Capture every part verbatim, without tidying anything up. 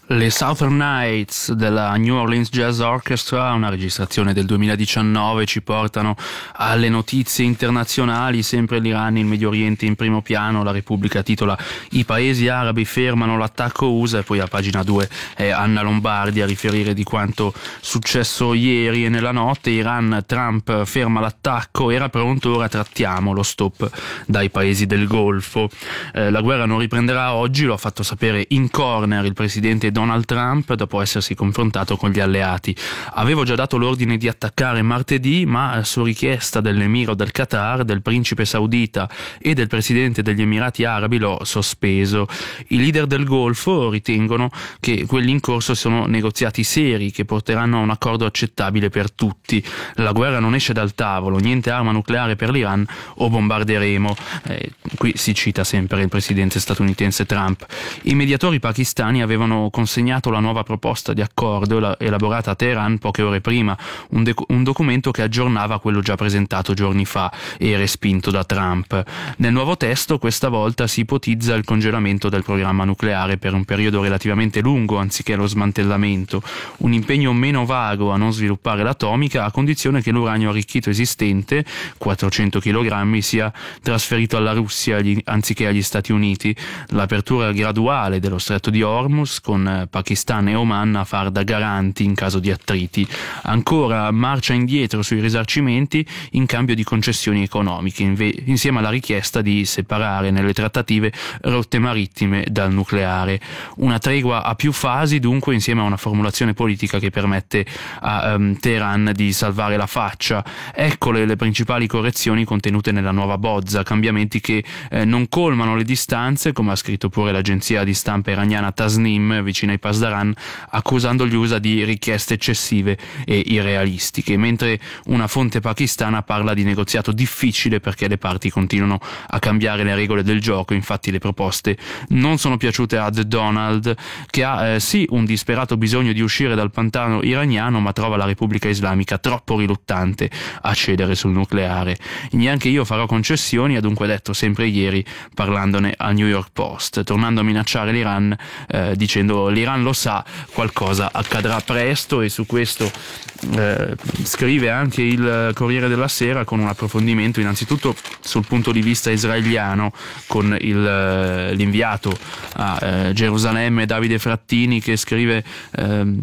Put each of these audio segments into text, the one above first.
Le Southern Nights della New Orleans Jazz Orchestra, una registrazione del duemiladiciannove, ci portano alle notizie internazionali. Sempre l'Iran, il Medio Oriente in primo piano. La Repubblica titola: i paesi arabi fermano l'attacco U S A, e poi a pagina due è Anna Lombardi a riferire di quanto successo ieri e nella notte. Iran, Trump ferma l'attacco, era pronto, ora trattiamo lo stop dai paesi del Golfo. Eh, la guerra non riprenderà oggi, lo ha fatto sapere in corner il presidente Donald Trump dopo essersi confrontato con gli alleati. Avevo già dato l'ordine di attaccare martedì, ma su richiesta dell'emiro del Qatar, del principe saudita e del presidente degli Emirati Arabi l'ho sospeso. I leader del Golfo ritengono che quelli in corso sono negoziati seri che porteranno a un accordo accettabile per tutti. La guerra non esce dal tavolo, niente arma nucleare per l'Iran o bombarderemo. Eh, qui si cita sempre il presidente statunitense Trump. I mediatori pakistani avevano consegnato la nuova proposta di accordo elaborata a Teheran poche ore prima, un, de- un documento che aggiornava quello già presentato giorni fa e respinto da Trump. Nel nuovo testo questa volta si ipotizza il congelamento del programma nucleare per un periodo relativamente lungo anziché lo smantellamento, un impegno meno vago a non sviluppare l'atomica a condizione che l'uranio arricchito esistente, quattrocento chilogrammi, sia trasferito alla Russia agli, anziché agli Stati Uniti, l'apertura graduale dello stretto di Hormuz con Pakistan e Oman a far da garanti in caso di attriti. Ancora marcia indietro sui risarcimenti in cambio di concessioni economiche, inve- insieme alla richiesta di separare nelle trattative rotte marittime dal nucleare. Una tregua a più fasi, dunque, insieme a una formulazione politica che permette a um, Teheran di salvare la faccia. Eccole le principali correzioni contenute nella nuova bozza, cambiamenti che eh, non colmano le distanze, come ha scritto pure l'agenzia di stampa iraniana Tasnim, vicina ai Pasdaran, accusando gli U S A di richieste eccessive e irrealistiche, mentre una fonte pakistana parla di negoziato difficile perché le parti continuano a cambiare le regole del gioco. Infatti le proposte non sono piaciute ad Donald, che ha eh, sì un disperato bisogno di uscire dal pantano iraniano, ma trova la Repubblica Islamica troppo riluttante a cedere sul nucleare. Neanche io farò concessioni, ha dunque detto sempre ieri parlandone al New York Post, tornando a minacciare l'Iran eh, dicendo: l'Iran lo sa, qualcosa accadrà presto. E su questo eh, scrive anche il Corriere della Sera con un approfondimento innanzitutto sul punto di vista israeliano, con il, l'inviato a eh, Gerusalemme Davide Frattini, che scrive eh,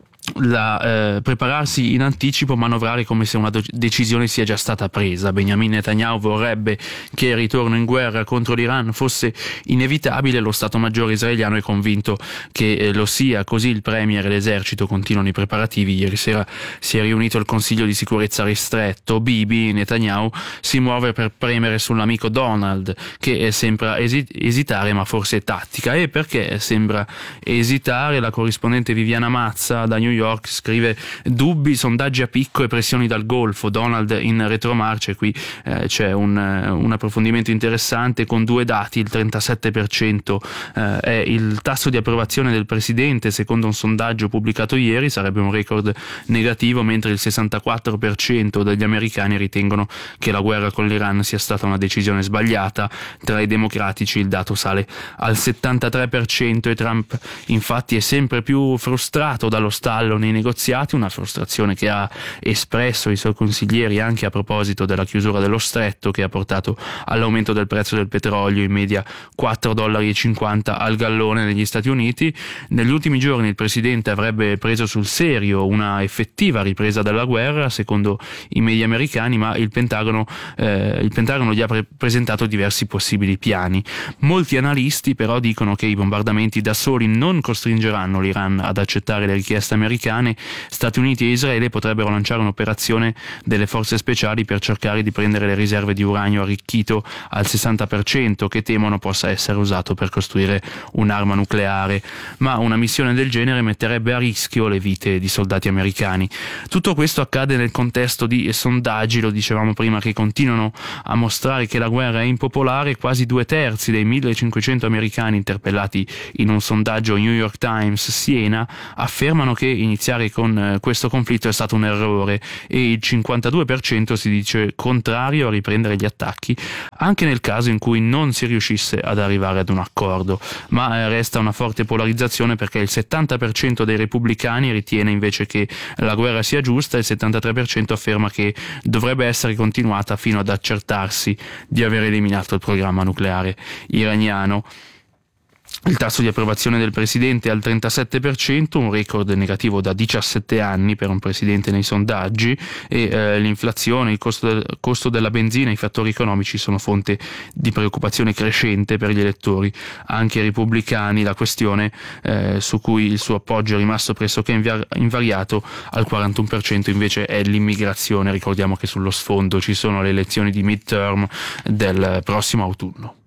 La, eh, prepararsi in anticipo, manovrare come se una do- decisione sia già stata presa. Benjamin Netanyahu vorrebbe che il ritorno in guerra contro l'Iran fosse inevitabile, lo Stato Maggiore israeliano è convinto che eh, lo sia, così il Premier e l'esercito continuano i preparativi. Ieri sera si è riunito il Consiglio di sicurezza ristretto. Bibi, Netanyahu, si muove per premere sull'amico Donald, che eh, sembra esi- esitare, ma forse è tattica. E perché sembra esitare? La corrispondente Viviana Mazza da New York scrive: dubbi, sondaggi a picco e pressioni dal Golfo, Donald in retromarcia. E qui eh, c'è un, un approfondimento interessante con due dati: il trentasette per cento eh, è il tasso di approvazione del presidente secondo un sondaggio pubblicato ieri, sarebbe un record negativo, mentre il sessantaquattro per cento degli americani ritengono che la guerra con l'Iran sia stata una decisione sbagliata. Tra i democratici il dato sale al settantatré per cento e Trump infatti è sempre più frustrato dallo stallo nei negoziati, una frustrazione che ha espresso i suoi consiglieri anche a proposito della chiusura dello stretto, che ha portato all'aumento del prezzo del petrolio, in media quattro dollari e cinquanta al gallone negli Stati Uniti. Negli ultimi giorni il presidente avrebbe preso sul serio una effettiva ripresa della guerra, secondo i media americani, ma il Pentagono, eh, il Pentagono gli ha pre- presentato diversi possibili piani. Molti analisti però dicono che i bombardamenti da soli non costringeranno l'Iran ad accettare le richieste americane. Stati Uniti e Israele potrebbero lanciare un'operazione delle forze speciali per cercare di prendere le riserve di uranio arricchito al sessanta per cento, che temono possa essere usato per costruire un'arma nucleare, ma una missione del genere metterebbe a rischio le vite di soldati americani. Tutto questo accade nel contesto di sondaggi, lo dicevamo prima, che continuano a mostrare che la guerra è impopolare. Quasi due terzi dei millecinquecento americani interpellati in un sondaggio New York Times Siena affermano che iniziare con eh, questo conflitto è stato un errore, e il cinquantadue per cento si dice contrario a riprendere gli attacchi, anche nel caso in cui non si riuscisse ad arrivare ad un accordo. Ma eh, resta una forte polarizzazione, perché il settanta per cento dei repubblicani ritiene invece che la guerra sia giusta e il settantatré per cento afferma che dovrebbe essere continuata fino ad accertarsi di aver eliminato il programma nucleare iraniano. Il tasso di approvazione del presidente è al trentasette per cento, un record negativo da diciassette anni per un presidente nei sondaggi, e eh, l'inflazione, il costo, del, costo della benzina, i fattori economici sono fonte di preoccupazione crescente per gli elettori, anche repubblicani. La questione eh, su cui il suo appoggio è rimasto pressoché invi- invariato al quarantuno per cento invece è l'immigrazione. Ricordiamo che sullo sfondo ci sono le elezioni di midterm del prossimo autunno.